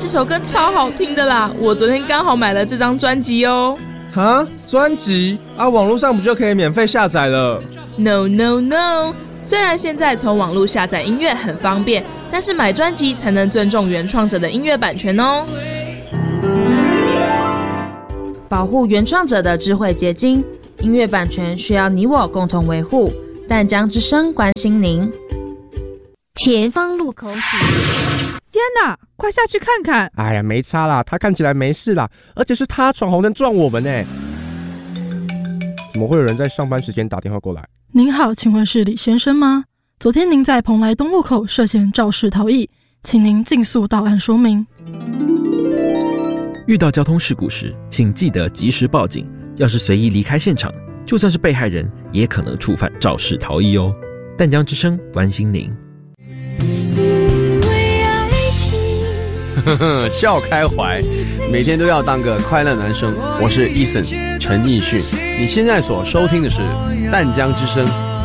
这首歌超好听的啦，我昨天刚好买了这张专辑哦。 哈，专辑啊，网络上不就可以免费下载了？ No No No， 虽然现在从网络下载音乐很方便，但是买专辑才能尊重原创者的音乐版权哦。 保护原创者的智慧结晶，音乐版权需要你我共同维护。淡江之声关心您。 前方路口请。 天哪，快下去看看！ 哎呀，没差啦，他看起来没事啦，而且是他闯红灯撞我们呢。怎么会有人在上班时间打电话过来？ 您好，请问是李先生吗？昨天您在蓬莱东路口涉嫌肇事逃逸，请您尽速到案说明。 遇到交通事故时，请记得及时报警。要是随意离开现场，就算是被害人，也可能触犯肇事逃逸哦。淡江之声关心您。 笑开怀，每天都要当个快乐男生。我是 Eason 陈奕迅，你现在所收听的是淡江之声